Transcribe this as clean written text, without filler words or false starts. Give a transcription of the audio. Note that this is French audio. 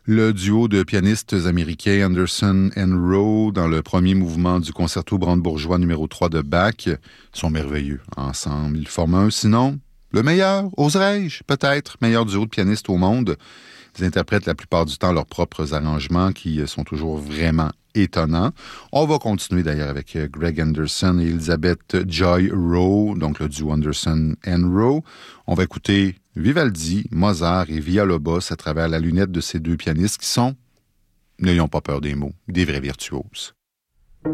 Le duo de pianistes américains Anderson and Rowe dans le premier mouvement du concerto brandebourgeois numéro 3 de Bach sont merveilleux ensemble. Ils forment sinon, le meilleur, oserais-je, peut-être, meilleur duo de pianistes au monde. Ils interprètent la plupart du temps leurs propres arrangements qui sont toujours vraiment étonnants. On va continuer d'ailleurs avec Greg Anderson et Elizabeth Joy Rowe, donc le duo Anderson and Rowe. On va écouter Vivaldi, Mozart et Villalobos à travers la lunette de ces deux pianistes qui sont, n'ayons pas peur des mots, des vrais virtuoses.